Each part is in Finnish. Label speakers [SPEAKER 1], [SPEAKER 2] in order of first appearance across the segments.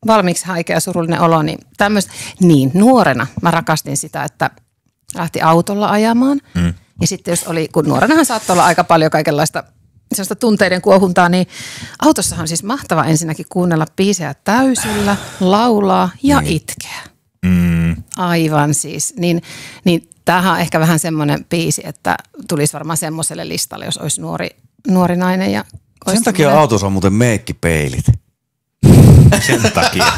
[SPEAKER 1] valmiiksi haikea surullinen olo, niin tämmöistä, niin nuorena mä rakastin sitä, että lähti autolla ajamaan. Ja sitten jos oli, kun nuorenahan saattoi olla aika paljon kaikenlaista sellaista tunteiden kuohuntaa, niin autossahan on siis mahtava ensinnäkin kuunnella biisejä täysillä, laulaa ja itkeä. Aivan siis. Niin tämähän on ehkä vähän semmoinen biisi, että tulisi varmaan semmoiselle listalle, jos olisi nuori nainen. Ja
[SPEAKER 2] sen takia autossa on muuten meikkipeilit.
[SPEAKER 3] Sen takia.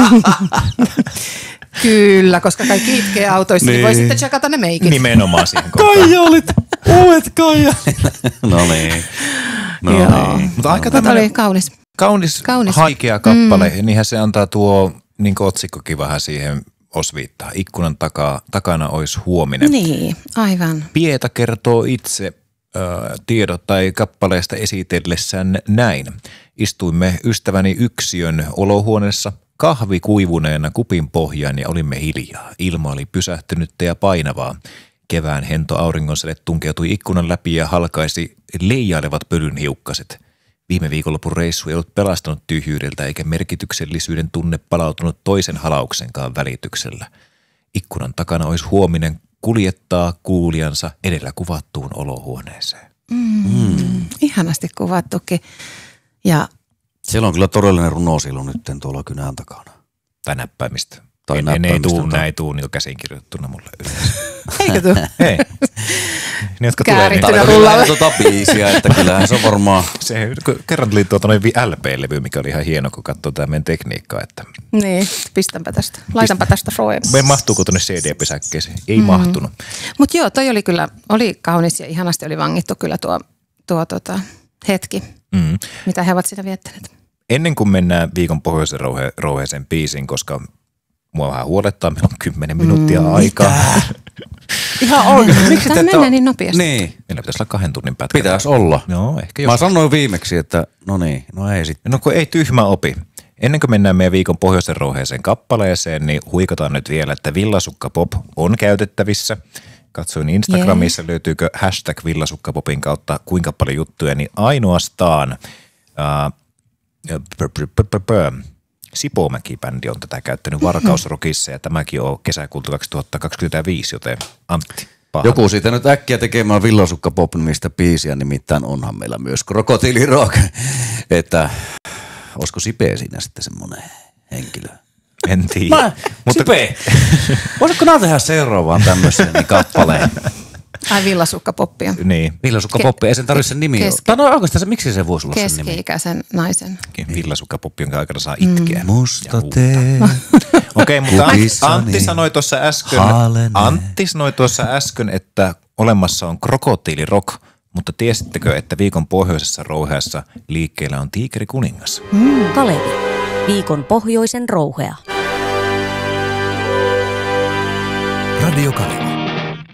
[SPEAKER 1] Kyllä, koska kaikki itkee autoissa, niin voi sitten tsekata ne meikit.
[SPEAKER 3] Nimenomaan siihen kohtaan.
[SPEAKER 2] Kaijalit! Uudet kaijalit! No niin.
[SPEAKER 3] Mutta aika
[SPEAKER 1] oli kaunis.
[SPEAKER 3] Kaunis haikea kappale, niinhän se antaa tuo niin otsikkokin vähän siihen osviittaa. Ikkunan takana olisi huominen.
[SPEAKER 1] Niin, aivan.
[SPEAKER 3] Pieta kertoo itse tiedot tai kappaleesta esitellessään näin. Istuimme ystäväni yksiön olohuoneessa kahvi kuivuneena kupin pohjaan ja olimme hiljaa. Ilma oli pysähtynyttä ja painavaa. Kevään hento auringonsäde tunkeutui ikkunan läpi ja halkaisi leijailevat pölynhiukkaset. Viime viikonlopun reissu ei ollut pelastanut tyhjyydeltä eikä merkityksellisyyden tunne palautunut toisen halauksenkaan välityksellä. Ikkunan takana olisi huominen kuljettaa kuulijansa edellä kuvattuun olohuoneeseen.
[SPEAKER 1] Ihanasti kuvattukin. Ja
[SPEAKER 2] siellä on kyllä todellinen runosilu nyt tuolla kynän takana.
[SPEAKER 3] Tai näppäimistä.
[SPEAKER 2] Tai
[SPEAKER 3] näppäimistä. Ei tuu niitä käsinkirjoittuna mulle yleensä.
[SPEAKER 1] Eikö tuu?
[SPEAKER 3] Ei. Ne, jotka
[SPEAKER 1] Käärittynä
[SPEAKER 3] tulee.
[SPEAKER 1] rullalle.
[SPEAKER 2] Biisiä, että kyllähän se on varmaan.
[SPEAKER 3] Se kerran tuli LP-levy, mikä oli ihan hieno, kun katsoo tämä meidän tekniikkaa. Että
[SPEAKER 1] niin, laitanpa tästä Froemassa.
[SPEAKER 3] Me mahtuuko tuonne CD-pesäkkeeseen? Ei mahtunut.
[SPEAKER 1] Mutta joo, toi oli kyllä, oli kaunis ja ihanasti oli vangittu kyllä tuo hetki, mitä he ovat sitä viettäneet.
[SPEAKER 3] Ennen kuin mennään viikon pohjoisen rouheeseen biisiin, koska mua vähän huolettaa, meillä on 10 minuuttia aikaa.
[SPEAKER 1] Ihan oikein. Miksi tämä menee niin nopeasti?
[SPEAKER 2] Niin.
[SPEAKER 3] Meillä pitäisi olla 2 tunnin pätkä.
[SPEAKER 2] Pitäisi olla.
[SPEAKER 3] Joo, ehkä jos.
[SPEAKER 2] Mä sanoin viimeksi, että no ei sitten.
[SPEAKER 3] No kun ei tyhmä opi. Ennen kuin mennään meidän viikon pohjoisen rouheeseen kappaleeseen, niin huikataan nyt vielä, että Villasukka Pop on käytettävissä. Katsoin Instagramissa, löytyykö hashtag Villasukkapopin kautta kuinka paljon juttuja, niin ainoastaan Sipomäki-bändi on tätä käyttänyt Varkausrockissa ja tämäkin on kesäkuulta 2025, joten Antti Pahan.
[SPEAKER 2] Joku siitä nyt äkkiä tekemään Villasukka Pop-nimistä biisiä, nimittäin onhan meillä myös Krokotiili Rock. Että olisiko Sipe siinä sitten semmoinen henkilö?
[SPEAKER 3] En tiedä.
[SPEAKER 2] Sipe, voisitko nää tehdä seuraavaan tämmöisen kappaleen?
[SPEAKER 1] Ai Villasukka-poppia.
[SPEAKER 3] Niin.
[SPEAKER 2] Villasukka-poppi, ei sen tarvitse sen nimi olla. Tai no oikeastaan se, miksi se voisi olla sen nimi?
[SPEAKER 1] Keski-ikäisen naisen.
[SPEAKER 3] Villasukka-poppi, jonka aikana saa itkeä.
[SPEAKER 2] Musta tee.
[SPEAKER 3] Okei, mutta Antti sanoi tuossa äsken, että olemassa on krokotiilirock, mutta tiesittekö, että viikon pohjoisessa rouheassa liikkeellä on Tiikeri kuningas?
[SPEAKER 4] Kalevi, viikon pohjoisen rouhea.
[SPEAKER 5] Radio Kanava.